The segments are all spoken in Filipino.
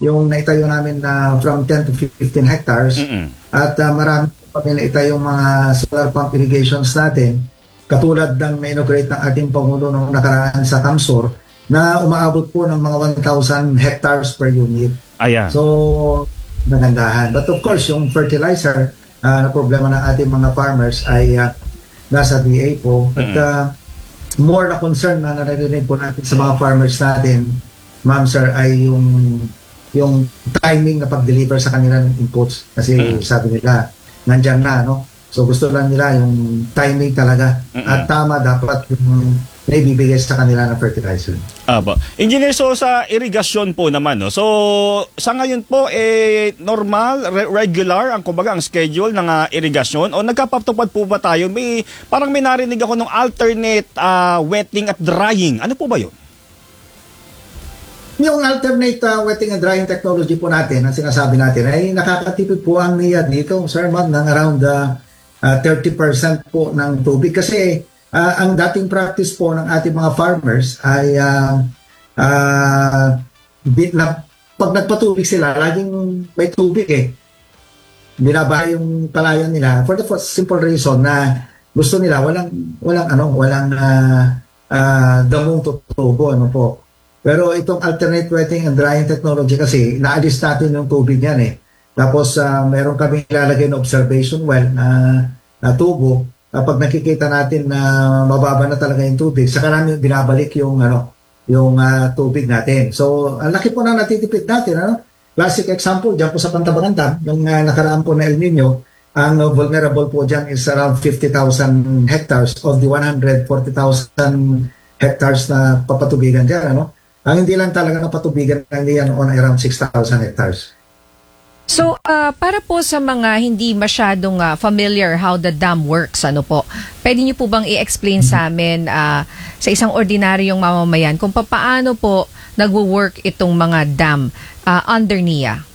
yung naitayo namin na from 10 to 15 hectares. At marami pa kami naitayong mga solar pump irrigations natin, katulad ng na-inaugurate ng ating Pangulo nung nakaraan sa Kamsur, na umaabot po ng mga 1,000 hectares per unit. Ayan. So, nagandahan. But of course, yung fertilizer na problema ng ating mga farmers ay nasa DA po. At more na concern na naririnig po natin sa mga farmers natin, ma'am sir, ay yung timing na pag-deliver sa kanilang inputs. Kasi sabi nila, nandyan na, no? So gusto lang nila yung timing talaga. At tama dapat yung naibibigay sa kanila ng fertilizer. Engineer, so sa irigasyon po naman, no? So sa ngayon po, normal, regular ang kumbaga ang schedule ng irigasyon o nagkapatupad po ba tayo? Parang may narinig ako ng alternate wetting at drying. Ano po ba yun? Yung alternate wetting and drying technology po natin, ang sinasabi natin, ay nakakatipid po ang NIA dito, sir, ma'am, ng around 30% po ng tubig. Kasi ang dating practice po ng ating mga farmers ay pag nagpatubig sila, laging may tubig binabaha yung palayan nila for the simple reason na gusto nila walang damong tutubo, ano po. Pero itong alternate wetting and drying technology kasi, naalis natin yung tubig yan Tapos meron kaming ilalagay na observation well na tubo. Kapag nakikita natin na mababa na talaga yung tubig, saka namin binabalik yung tubig natin. So, ang laki po na natitipid natin. Classic example, dyan po sa Pantabangan Dam, yung nakaraan po na El Nino, ang vulnerable po dyan is around 50,000 hectares of the 140,000 hectares na papatubigan dyan. Ang hindi lang talaga napatubigan yan on around 6,000 hectares. So, para po sa mga hindi masyadong familiar how the dam works, pwede niyo po bang i-explain sa amin sa isang ordinaryong mamamayan kung paano po nagwo-work itong mga dam under NIA?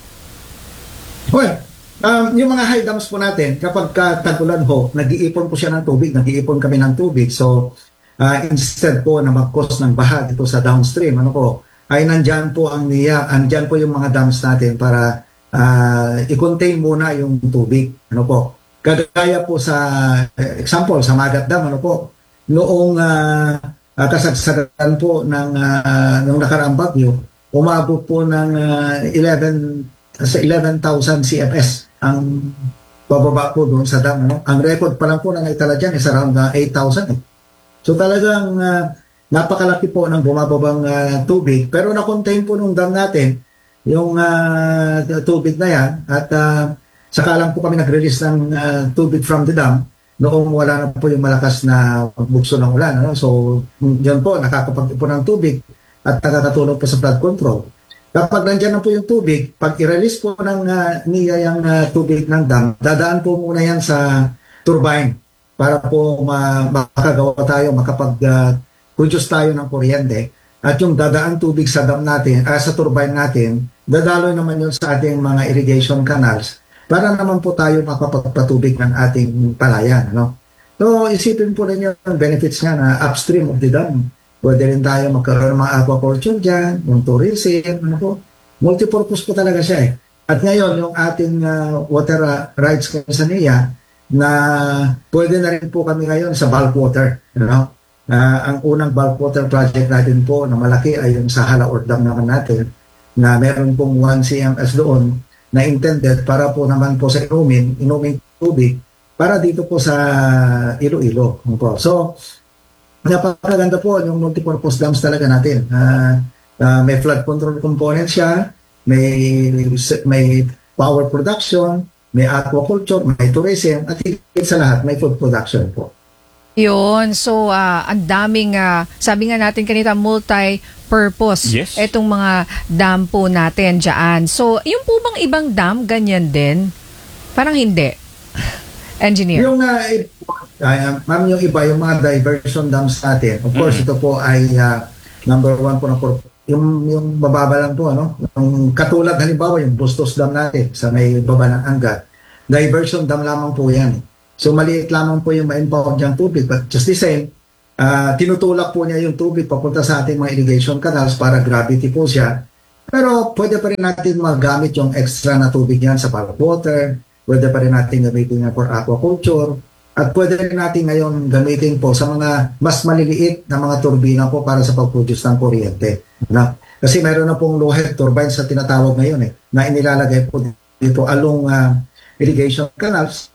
Well, yung mga high dams po natin, kapag tag-ulan nag-iipon po siya ng tubig, nag-iipon kami ng tubig. So, instead po na mag-cause ng baha dito sa downstream, ay nandyan po ang NIA, andyan po yung mga dams natin para i-contain muna yung tubig. Kagaya po sa example, sa Magat Dam, noong kasagsagan po ng nakaraang bagyo, umabot po ng 11,000 CFS ang bababa po doon sa dam. Ang record pa lang po na naitala dyan is around 8,000. So talagang napakalaki po ng bumababang tubig, pero na-contain po nung dam natin yung tubig na yan at saka lang po kami nag-release ng tubig from the dam noong wala na po yung malakas na bugso ng ulan. So yun po, nakakapag-ipon ng tubig at nakakatulong po sa flood control. Kapag nandyan na po yung tubig, pag i-release po ng NIA yung tubig ng dam, dadaan po muna yan sa turbine para po makagawa tayo, makapag-produce tayo ng kuryente. At yung dadaan tubig sa dam natin, sa turbine natin, dadaloy naman yun sa ating mga irrigation canals para naman po tayo makapagpatubig ng ating palayan. So, isipin po rin yung benefits nga na upstream of the dam. Pwede rin tayo magkaroon ng mga aquaculture dyan, yung tourism, multipurpose po talaga siya At ngayon, yung ating water rights sa NIA, na pwede na rin po kami ngayon sa bulk water. Ang unang bulk water project natin po na malaki ay yung sa Halaor Dam naman natin, na meron pong 1 CMS doon na intended para po naman po sa inuming tubig para dito po sa Iloilo. So, napakaganda po yung multipurpose dams talaga natin. May flood control component siya, may power production, may aquaculture, may tourism, at higit sa lahat, may food production po. Yun. So, ang daming, sabi nga natin kanina, multi-purpose. Yes. Itong mga dam po natin dyan. So, yung po bang ibang dam, ganyan din? Parang hindi. Engineer. Yung, ma'am, yung iba, yung mga diversion dams natin, of course, ito po ay number one po na yung bababa lang po, yung katulad, halimbawa, yung Bustos Dam natin sa may baba ng Angat, diversion dam lamang po yan. So maliit lamang po yung ma-impound niyang tubig. But just the same, tinutulak po niya yung tubig papunta sa ating mga irrigation canals para gravity po siya. Pero pwede pa rin natin magamit yung extra na tubig yan sa bulk water, pwede pa rin natin gamitin yan for aquaculture, at pwede rin natin ngayon gamitin po sa mga mas maliliit na mga turbina po para sa pag-produce ng kuryente. Na, kasi meron na pong low head turbines sa tinatawag ngayon na inilalagay po dito along irrigation canals.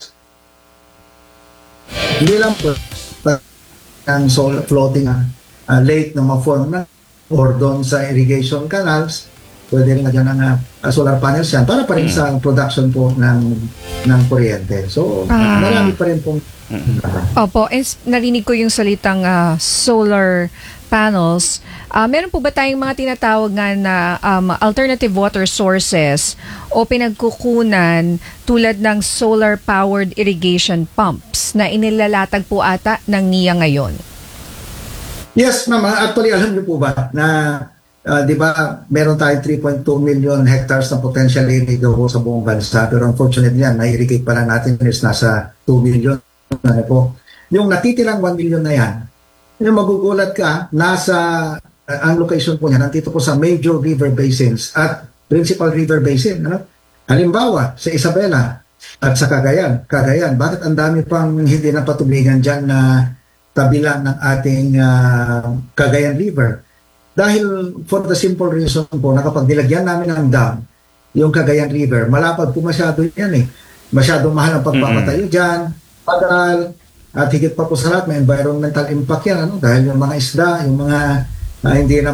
Hindi lang po ang floating lake na ma-form na or doon sa irrigation canals, pwede rin nagyan ng solar panels yan para pa rin sa production po ng kuryente. So, marami pa rin pong Opo, narinig ko yung salitang solar panels. Meron po ba tayong mga tinatawag nga na alternative water sources o pinagkukunan tulad ng solar-powered irrigation pumps na inilalatag po ata ng NIA ngayon? Yes, ma'am. Actually, alam niyo po ba na di ba meron tayong 3.2 million hectares na potential irrigable sa buong bansa, pero unfortunately yan, na-irrigate pala natin is nasa 2 million na po. Yung natitirang 1 million na yan, yung magugulat ka, nasa ang location po niya, nandito po sa major river basins at principal river basin. Ano? Halimbawa, sa Isabela at sa Cagayan. Cagayan, bakit ang dami pang hindi na patubigan dyan na tabilan ng ating Cagayan River? Dahil for the simple reason po na kapag nilagyan namin ng dam, yung Cagayan River, malapad po masyado yan Masyadong mahal ang pagpapatayo dyan, pagal, at higit pa po sa lahat, may environmental impact yan, dahil yung mga isda, yung mga hindi na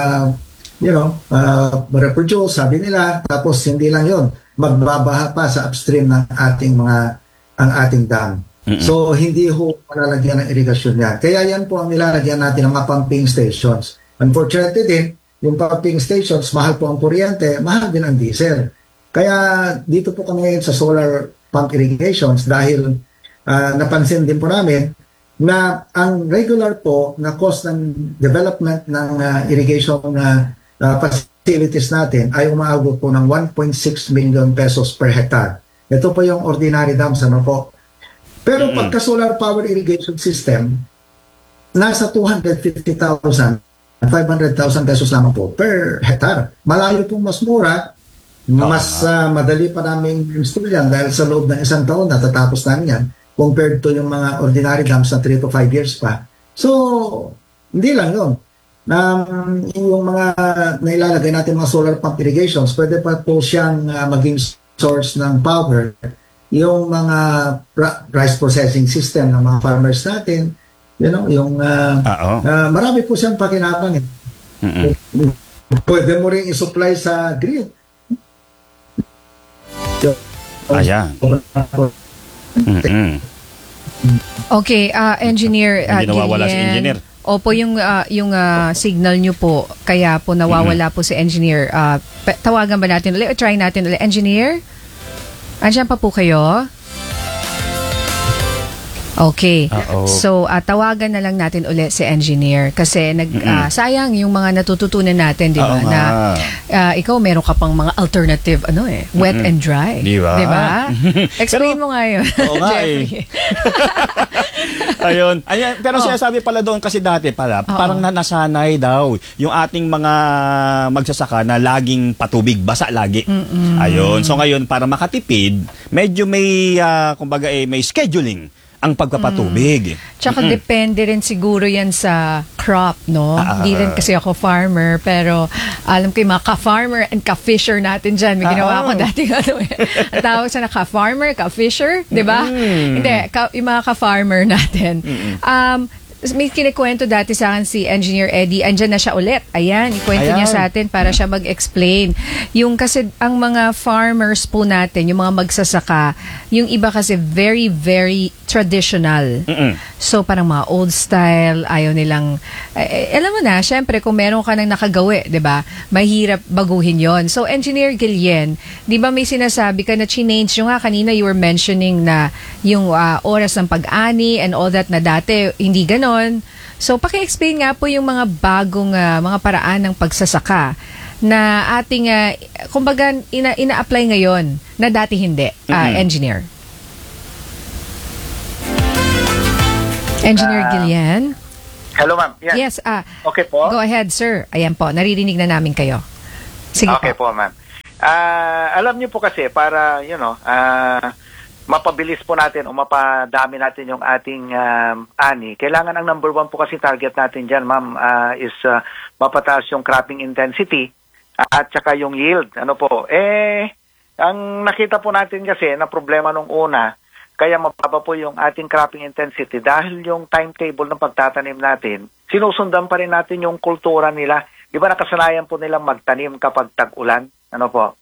reproduce, sabi nila, tapos hindi lang yon, magbabaha pa sa upstream ng ang ating dam. So, hindi ho malalagyan ng irigasyon yan. Kaya yan po ang nilalagyan natin ng mga pumping stations. Unfortunately din, yung pumping stations, mahal po ang kuryente, mahal din ang diesel. Kaya dito po kami ngayon sa solar pump irrigations dahil napansin din po namin na ang regular po na cost ng development ng irrigation facilities natin ay umaabot po ng 1.6 million pesos per hectare. Ito po yung ordinary dams, po. Pero pagka solar power irrigation system, nasa 250,000, 500,000 pesos lamang po per hectare. Malayo pong mas mura, mas madali pa namin install yan dahil sa loob ng isang taon natatapos namin yan compared to yung mga ordinary dams na 3 to 5 years pa. So, hindi lang yun. Yung mga nailalagay natin mga solar pump irrigations, pwede pa po siyang maging source ng power yung mga rice processing system ng mga farmers natin, yung marami po siyang pakinabang. Pwede mo rin i-supply sa grid. Ayan. Okay, Engineer Hindi nawawala si Engineer. Opo, yung signal nyo po, kaya po nawawala po si Engineer. Tawagan ba natin ulit? O try natin ulit. Engineer? Andiyan pa po kayo? Okay. So, tawagan na lang natin ulit si Engineer kasi sayang yung mga natututunan natin, di ba? Na ikaw meron ka pang mga alternative, wet and dry. Di ba? Explain mo nga yun. Oo nga Ayun. Pero sinasabi pala doon kasi dati parang nasanay daw yung ating mga magsasaka na laging patubig, basa lagi. Ayun. So ngayon, para makatipid, medyo may, may scheduling ang pagpapatubig. Tsaka depende rin siguro yan sa crop, no? Hindi rin kasi ako farmer, pero alam ko yung mga ka-farmer and ka-fisher natin dyan. May ginawa ako dati, ang tawag sa na ka-farmer, ka-fisher, di ba? Hindi, yung mga ka-farmer natin. May kinikwento dati sa akin si Engineer Eddie. Andyan na siya ulit. Ayan, ikwento niya sa atin para siya mag-explain. Yung kasi ang mga farmers po natin, yung mga magsasaka, yung iba kasi very, very traditional. So parang mga old style, ayaw nilang, alam mo na, syempre kung meron ka nang nakagawi, di ba? Mahirap baguhin yon. So Engineer Guillen, di ba may sinasabi ka na change yung kanina you were mentioning na yung oras ng pag-ani and all that na dati, hindi ganon. So, paki-explain nga po yung mga bagong mga paraan ng pagsasaka na ating, kumbaga, ina-apply ngayon na dati hindi, Engineer. Engineer Guillen? Hello, ma'am. Yes. Okay po. Go ahead, sir. Ayan po, naririnig na namin kayo. Sige Okay po, ma'am. Alam niyo po kasi para, mapabilis po natin o mapadami natin yung ating ani, kailangan ang number one po kasi target natin dyan, ma'am, is mapataas yung cropping intensity at saka yung yield. Ano po? Ang nakita po natin kasi na problema nung una, kaya mababa po yung ating cropping intensity dahil yung timetable ng pagtatanim natin, sinusundan pa rin natin yung kultura nila. Di ba nakasanayan po nilang magtanim kapag tag-ulan? Ano po?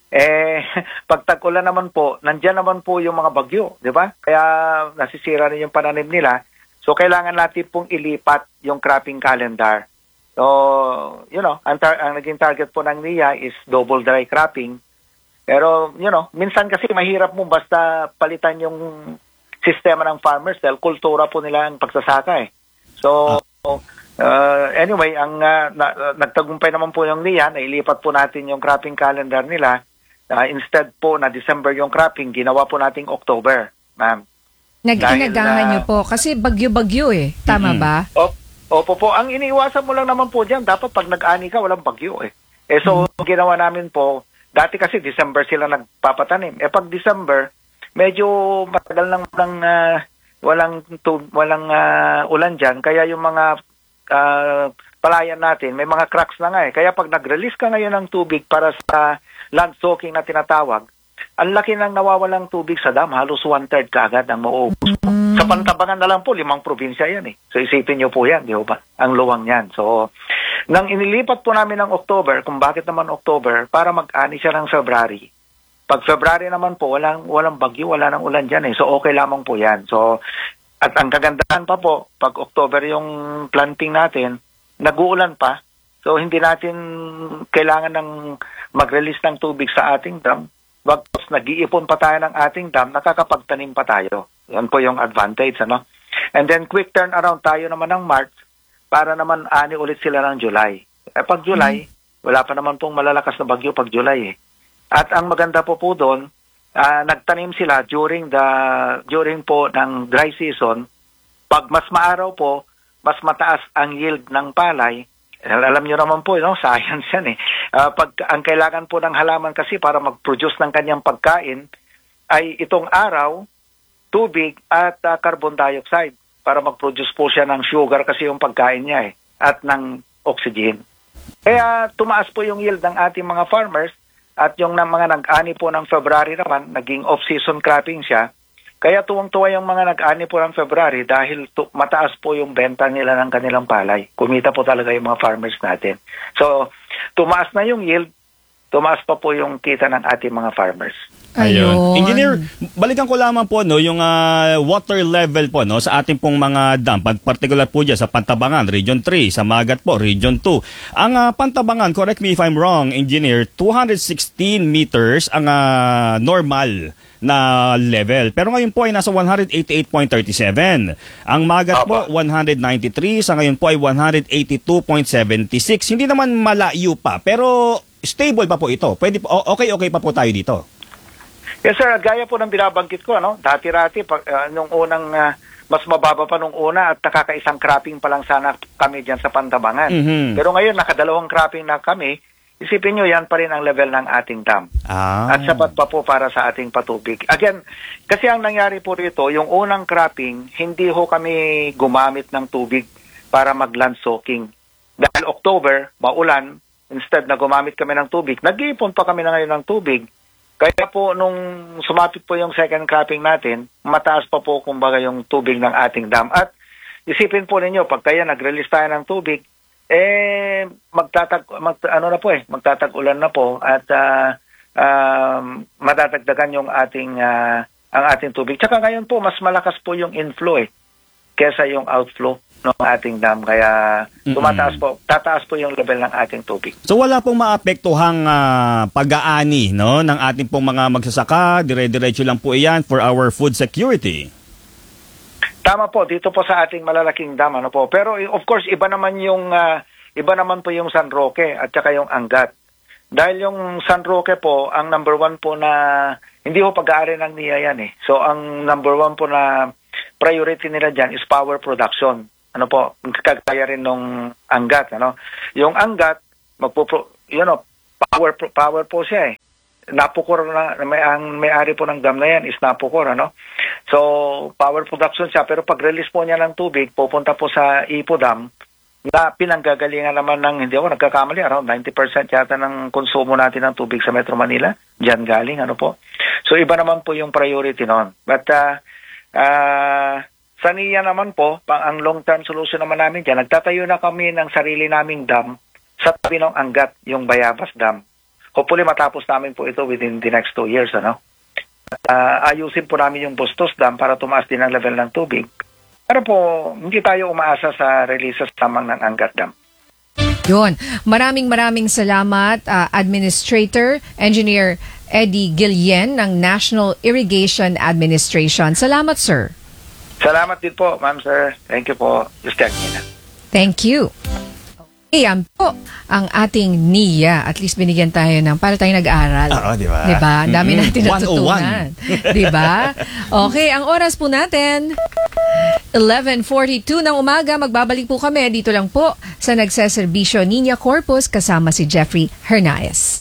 Pag tag-ulan naman po, nandyan naman po yung mga bagyo, di ba? Kaya nasisira rin yung pananim nila. So, kailangan natin pong ilipat yung cropping calendar. So, ang naging target po ng NIA is double dry cropping. Pero, minsan kasi mahirap mo basta palitan yung sistema ng farmers dahil kultura po nila ang pagsasaka eh. So, anyway, nagtagumpay naman po yung NIA, nailipat po natin yung cropping calendar nila. Instead po na December yung cropping, ginawa po nating October, ma'am. Nag-inagahan nyo po kasi bagyo-bagyo eh. Tama ba? Opo po. Ang iniiwasan mo lang naman po dyan, dapat pag nag-ani ka, walang bagyo eh. So, ginawa namin po, dati kasi December sila nagpapatanim. Pag December, medyo matagal nang walang ulan dyan. Kaya yung mga palayan natin, may mga cracks na nga eh. Kaya pag nag-release ka ngayon ng tubig para sa land soaking na tinatawag, ang laki ng nawawalang tubig sa dam, halos 1/3 kaagad ang mauubos mo. Sa Pantabangan na lang po, 5 probinsya yan eh. So isipin nyo po yan, di ba? Ang luwang yan. So, nang inilipat po namin ng October, kung bakit naman October, para mag-ani siya ng February. Pag February naman po, walang bagyo, wala nang ulan dyan eh. So okay lamang po yan. So, at ang kagandahan pa po, pag October yung planting natin, nag-uulan pa. So hindi natin kailangan ng mag-release ng tubig sa ating dam. Bagkus nag-iipon pa tayo ng ating dam, nakakapagtanim pa tayo. Yan po yung advantage, ano? And then quick turnaround tayo naman ng March para naman ani ulit sila ng July. Pag July, wala pa naman pong malalakas na bagyo pag July eh. At ang maganda po doon, nagtanim sila during po ng dry season. Pag mas maaraw po, mas mataas ang yield ng palay. Alam nyo naman po, science yan eh. Pag ang kailangan po ng halaman kasi para mag-produce ng kanyang pagkain ay itong araw, tubig at carbon dioxide para mag-produce po siya ng sugar kasi yung pagkain niya eh, at ng oxygen. Kaya tumaas po yung yield ng ating mga farmers at yung mga nag-ani po ng February naman, naging off-season cropping siya. Kaya tuwang-tuwa yung mga nag-ani po ng February dahil mataas po yung benta nila ng kanilang palay. Kumita po talaga yung mga farmers natin. So, tumaas na yung yield, tumaas pa po yung kita ng ating mga farmers. Ayun. Engineer, balikan ko lamang po yung water level po sa ating pong mga dam, particular po dyan sa Pantabangan, Region 3, sa Magat po, Region 2. Ang Pantabangan, correct me if I'm wrong, Engineer, 216 meters ang normal na level. Pero ngayon po ay nasa 188.37. Ang Magat po, 193. Sa ngayon po ay 182.76. Hindi naman malayo pa, pero stable pa po ito. Pwede po, okay pa po tayo dito. Yes sir, gaya po ng binabanggit ko, dati-rati, nung unang mas mababa pa nung una at nakakaisang cropping pa lang sana kami dyan sa Pantabangan. Pero ngayon, nakadalawang cropping na kami. Isipin nyo, yan pa rin ang level ng ating dam. At sapat pa po para sa ating patubig. Again, kasi ang nangyari po rito, yung unang cropping, hindi ho kami gumamit ng tubig para mag-land soaking. Dahil October, maulan, instead na gumamit kami ng tubig, nag-iipon pa kami na ngayon ng tubig. Kaya po, nung sumapit po yung second cropping natin, mataas pa po kumbaga yung tubig ng ating dam. At isipin po ninyo, pag kaya nag-release tayo ng tubig, magtatag-ulan na po at madadagdagan yung ang ating tubig. Tsaka ngayon po, mas malakas po yung inflow kesa yung outflow ng ating dam. Kaya tataas po yung level ng ating tubig. So wala pong maapektuhang pag-aani ng ating pong mga magsasaka, dire-diretso lang po iyan for our food security. Tama po, dito po sa ating malalaking dam, po. Pero of course, iba naman po yung San Roque at saka yung Angat. Dahil yung San Roque po, ang number one po na, hindi po pag-aari ng NIA yan eh. So ang number one po na priority nila dyan is power production. Kagaya rin nung Angat, Yung Angat, power po siya eh. Napukor ang may-ari po ng dam na yan is Napukor, ano? So, power production siya, pero pag-release po niya ng tubig, pupunta po sa Ipo Dam, na pinanggagalingan naman ng, hindi ako nagkakamali, around 90% yata ng konsumo natin ng tubig sa Metro Manila, diyan galing, ano po. So, iba naman po yung priority noon. But, sa NIA naman po, ang long-term solution naman namin dyan, nagtatayo na kami ng sarili naming dam sa tabi ng Angat, yung Bayabas Dam. Hopefully matapos namin po ito within the next 2 years, ano? Ayusin po namin yung Bustos Dam para tumaas din ang level ng tubig. Para po, hindi tayo umaasa sa releases lamang ng Angat Dam. Yun. Maraming salamat, Administrator, Engineer Eddie Guillen ng National Irrigation Administration. Salamat, sir. Salamat din po, ma'am, sir. Thank you po. Just Agnes. Thank you. Yan po ang ating NIA. At least binigyan tayo ng, para tayo nag-aaral. Oo, di ba? Diba? Dami natin 101. natutunan. Diba? Okay, ang oras po natin, 11:42 ng umaga. Magbabalik po kami dito lang po sa Nagseserbisyo Niña Corpus kasama si Jeffrey Hernandez.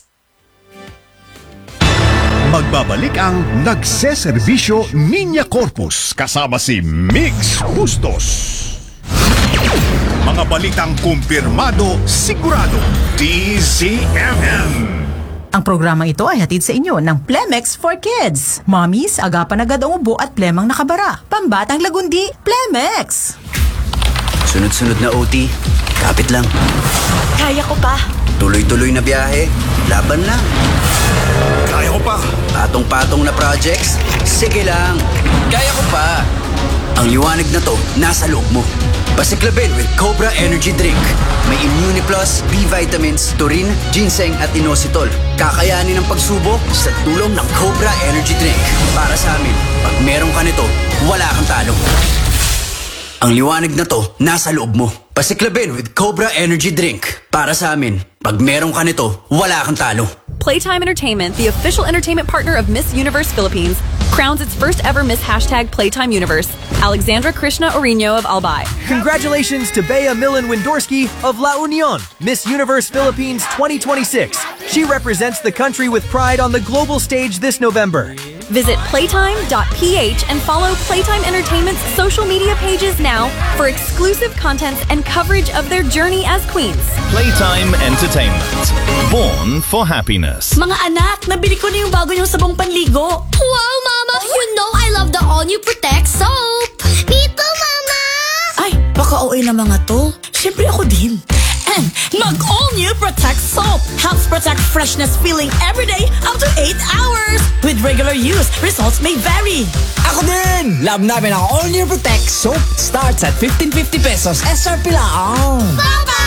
Magbabalik ang Nagseserbisyo Niña Corpus kasama si Mix Bustos. Mga balitang kumpirmado, sigurado, DZMM. Ang programang ito ay hatid sa inyo ng Plemex for Kids. Mommies, agapan agad ang ubo at plemang nakabara. Pambatang lagundi, Plemex! Sunod-sunod na OT, kapit lang. Kaya ko pa. Tuloy-tuloy na biyahe, laban lang. Kaya ko pa. Patong-patong na projects, sige lang. Kaya ko pa. Ang liwanag na to, nasa loob mo. Pasiklabin with Cobra Energy Drink. May Immune Plus, B vitamins, taurine, ginseng at inositol. Kakayanin ang pagsubok sa tulong ng Cobra Energy Drink. Para sa amin, pag meron ka nito, wala kang talo. Ang liwanag na to, nasa loob mo. Pasiklabin with Cobra Energy Drink. Para sa amin, pag meron ka nito, wala kang talo. Playtime Entertainment, the official entertainment partner of Miss Universe Philippines, crowns its first ever Miss #Playtime Universe, Alexandra Krishna Orino of Albay. Congratulations to Bea Millen Windorski of La Union, Miss Universe Philippines 2026. She represents the country with pride on the global stage this November. Visit playtime.ph and follow Playtime Entertainment's social media pages now for exclusive contents and coverage of their journey as queens. Playtime Entertainment. Born for happiness. Mga anak, nabili ko na yung bago niyong sabong panligo. Wow, Mama! You know I love the All New Protect soap! Me too, Mama! Ay, baka OA na mga to. Siyempre ako din. And mag-All New Protect Soap helps protect freshness feeling every day up to 8 hours. With regular use, results may vary. Ako din! Love namin ang All New Protect Soap. Starts at 1550 pesos. SRP lang. Mama!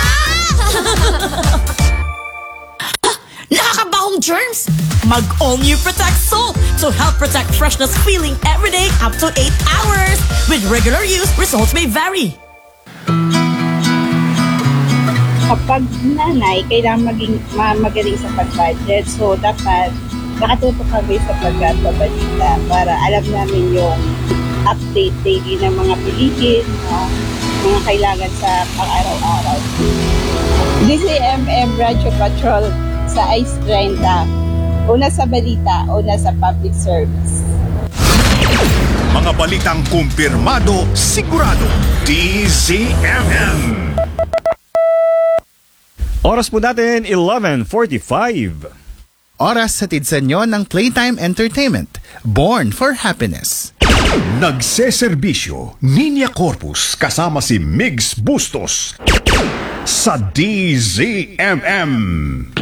Nakakabahong germs! Mag-All New Protect Soap to help protect freshness feeling every day up to 8 hours. With regular use, results may vary. Kapag nanay, kailangan magaling sa pag-budget. So, dapat nakatutok kami sa pagbabalita para alam namin yung update daily ng mga bilihin, mga kailangan sa pang-araw-araw. DZMM Radio Patrol sa Ice 30. Una sa balita, una sa public service. Mga balitang kumpirmado, sigurado, DZMM. Oras po natin, 11:45. Oras hatid sa inyo ng Playtime Entertainment. Born for happiness. Nagseserbisyo, Niña Corpus kasama si Migs Bustos sa DZMM.